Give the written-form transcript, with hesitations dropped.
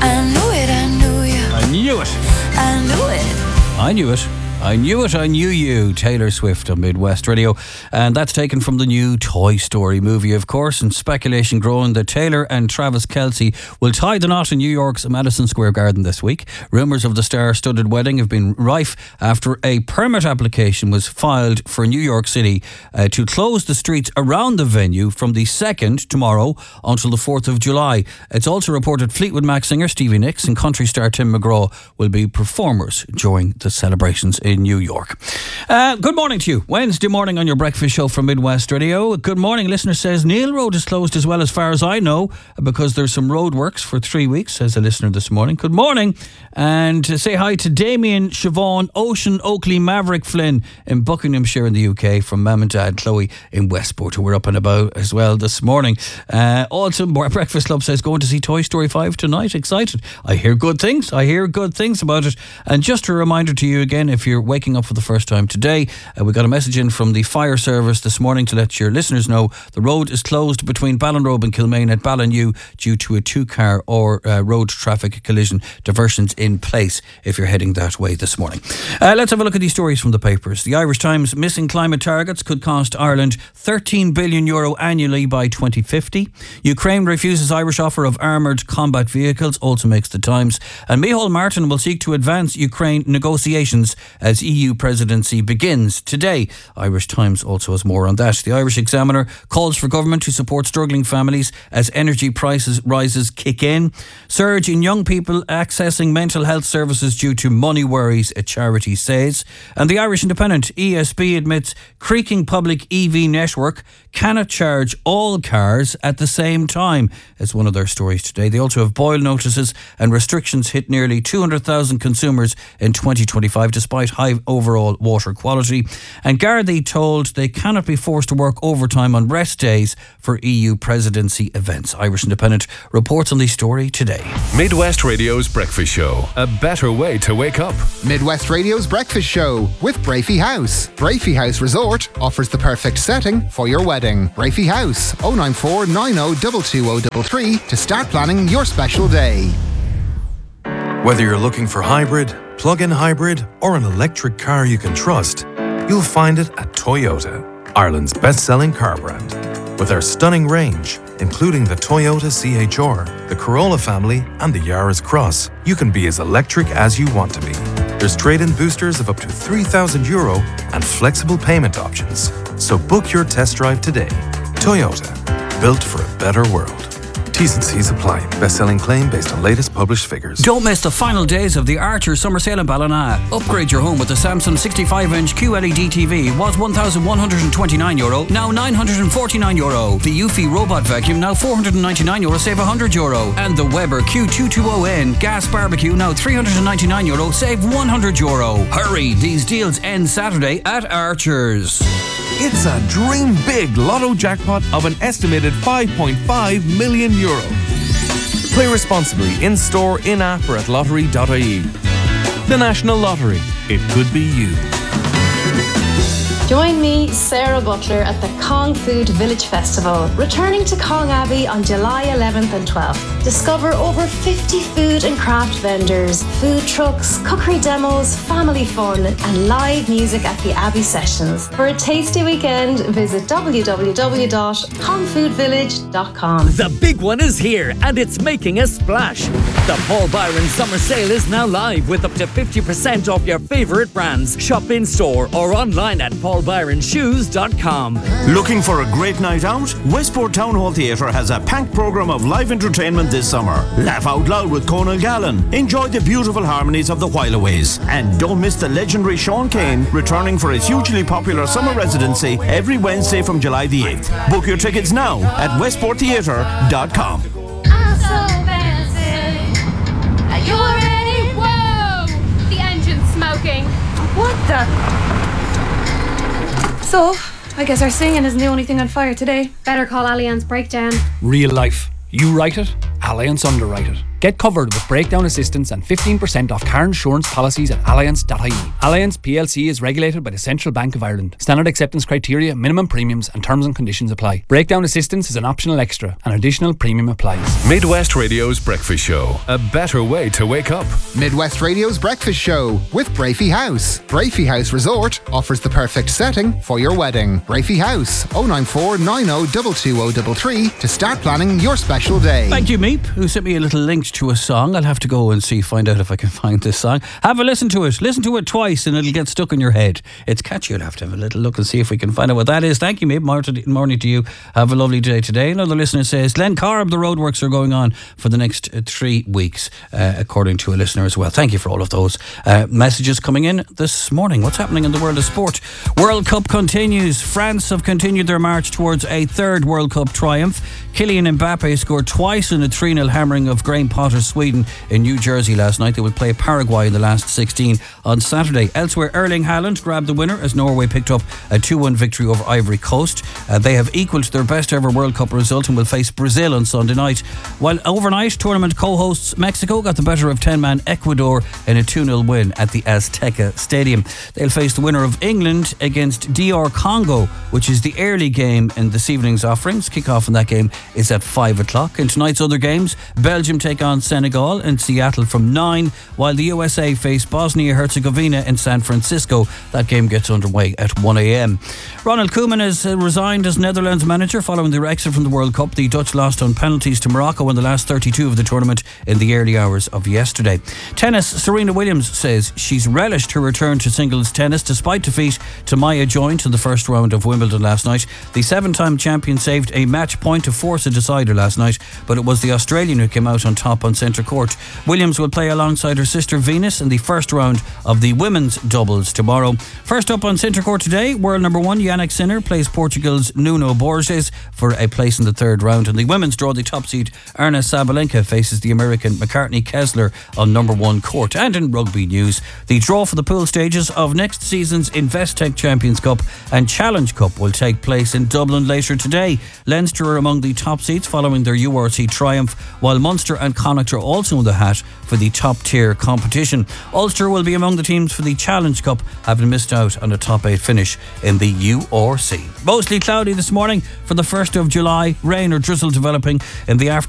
I knew it, I knew you. I knew it. I knew it. I knew it. I knew it, I knew you. Taylor Swift on Midwest Radio. And that's taken from the new Toy Story movie, of course, and speculation growing that Taylor and Travis Kelce will tie the knot in New York's Madison Square Garden this week. Rumours of the star-studded wedding have been rife after a permit application was filed for New York City to close the streets around the venue from the 2nd, tomorrow, until the 4th of July. It's also reported Fleetwood Mac singer Stevie Nicks and country star Tim McGraw will be performers during the celebrations in New York. Good morning to you. Wednesday morning on your breakfast show from Midwest Radio. Good morning. Listener says Neil Road is closed as well, as far as I know, because there's some road works for 3 weeks, says a listener this morning. Good morning. And say hi to Damien, Siobhan, Ocean, Oakley, Maverick Flynn in Buckinghamshire in the UK, from Mum and Dad Chloe in Westport, who were up and about as well this morning. Also, Breakfast Club says going to see Toy Story 5 tonight. Excited. I hear good things. I hear good things about it. And just a reminder to you again, if you're waking up for the first time today, we got a message in from the fire service this morning to let your listeners know the road is closed between Ballinrobe and Kilmaine at Ballinew due to a 2-car or road traffic collision. Diversions in place if you're heading that way this morning. Let's have a look at these stories from the papers. The Irish Times: missing climate targets could cost Ireland €13 billion annually by 2050. Ukraine refuses Irish offer of armoured combat vehicles, also makes the Times. And Micheál Martin will seek to advance Ukraine negotiations as EU presidency begins today. Irish Times also has more on that. The Irish Examiner calls for government to support struggling families as energy prices rises kick in. Surge in young people accessing mental health services due to money worries, a charity says. And the Irish Independent: ESB admits creaking public EV network cannot charge all cars at the same time. It's one of their stories today. They also have boil notices and restrictions hit nearly 200,000 consumers in 2025 despite high overall water quality. And Gardaí told they cannot be forced to work overtime on rest days for EU presidency events. Irish Independent reports on the story today. Midwest Radio's Breakfast Show. A better way to wake up. Midwest Radio's Breakfast Show with Brafey House. Brafey House Resort offers the perfect setting for your wedding. Brafey House, 094 90 22033 to start planning your special day. Whether you're looking for hybrid, plug-in hybrid, or an electric car you can trust, you'll find it at Toyota, Ireland's best-selling car brand. With our stunning range, including the Toyota CHR, the Corolla family, and the Yaris Cross, you can be as electric as you want to be. There's trade-in boosters of up to €3,000 and flexible payment options. So book your test drive today. Toyota, built for a better world. T's and C's apply. Best-selling claim based on latest published figures. Don't miss the final days of the Archer Summer Sale in Ballina. Upgrade your home with the Samsung 65-inch QLED TV. Was €1,129, now €949. The Eufy Robot Vacuum, now €499, save €100. And the Weber Q220N Gas Barbecue, now €399, save €100. Hurry, these deals end Saturday at Archer's. It's a dream big lotto jackpot of an estimated €5.5 million. Play responsibly in-store, in-app or at lottery.ie. The National Lottery. It could be you. Join me, Sarah Butler, at the Kong Food Village Festival, returning to Kong Abbey on July 11th and 12th. Discover over 50 food and craft vendors, food trucks, cookery demos, family fun, and live music at the Abbey Sessions. For a tasty weekend, visit www.kongfoodvillage.com. The big one is here, and it's making a splash. The Paul Byron Summer Sale is now live with up to 50% off your favourite brands. Shop in store or online at paulbyronshoes.com. Looking for a great night out? Westport Town Hall Theatre has a packed programme of live entertainment this summer. Laugh out loud with Conal Gallen. Enjoy the beautiful harmonies of the Whileaways. And don't miss the legendary Sean Kane returning for his hugely popular summer residency every Wednesday from July the 8th. Book your tickets now at westporttheatre.com. I'm so fancy. Are you ready? Whoa! The engine's smoking. What the? So, I guess our singing isn't the only thing on fire today. Better call Allianz Breakdown. Real life. You write it, Allianz underwrite it. Get covered with breakdown assistance and 15% off car insurance policies at alliance.ie. Alliance PLC is regulated by the Central Bank of Ireland. Standard acceptance criteria, minimum premiums and terms and conditions apply. Breakdown assistance is an optional extra. An additional premium applies. Midwest Radio's Breakfast Show. A better way to wake up. Midwest Radio's Breakfast Show with Brafey House. Brafey House Resort offers the perfect setting for your wedding. Brafey House, 094 90 22033 to start planning your special day. Thank you, Meep, who sent me a little link to a song. I'll have to go and find out if I can find this song. Have a listen to it. Listen to it twice and it'll get stuck in your head. It's catchy. I'll have to have a little look and see if we can find out what that is. Thank you, Meep. Morning to you. Have a lovely day today. Another listener says, Glencarb, the roadworks are going on for the next 3 weeks, according to a listener as well. Thank you for all of those messages coming in this morning. What's happening in the world of sport? World Cup continues. France have continued their march towards a third World Cup triumph. Kylian Mbappe scored twice in a 3-0 hammering of Graham Potter's Sweden in New Jersey last night. They will play Paraguay in the last 16 on Saturday. Elsewhere, Erling Haaland grabbed the winner as Norway picked up a 2-1 victory over Ivory Coast. They have equalled their best ever World Cup result and will face Brazil on Sunday night. While overnight, tournament co-hosts Mexico got the better of 10-man Ecuador in a 2-0 win at the Azteca Stadium. They'll face the winner of England against DR Congo, which is the early game in this evening's offerings. Kick-off in that game is at 5 o'clock. In tonight's other games, Belgium take on Senegal in Seattle from 9, while the USA face Bosnia-Herzegovina in San Francisco. That game gets underway at 1 a.m. Ronald Koeman has resigned as Netherlands manager following their exit from the World Cup. The Dutch lost on penalties to Morocco in the last 32 of the tournament in the early hours of yesterday. Tennis, Serena Williams says she's relished her return to singles tennis despite defeat to Maya Joint in the first round of Wimbledon last night. The 7-time champion saved a match point to force a decider last night, but it was the Australian who came out on top on centre court. Williams will play alongside her sister Venus in the first round of the women's doubles tomorrow. First up on centre court today, world number 1 Jannik Sinner plays Portugal's Nuno Borges for a place in the third round. In the women's draw, the top seed Arna Sabalenka faces the American McCartney Kessler on number 1 court. And in rugby news, the draw for the pool stages of next season's Investec Champions Cup and Challenge Cup will take place in Dublin later today. Leinster are among the top seeds following their URC triumph, while Munster and Connacht are also in the hat for the top tier competition. Ulster will be among the teams for the Challenge Cup, having missed out on a top 8 finish in the URC. Mostly cloudy this morning for the 1st of July. Rain or drizzle developing in the afternoon.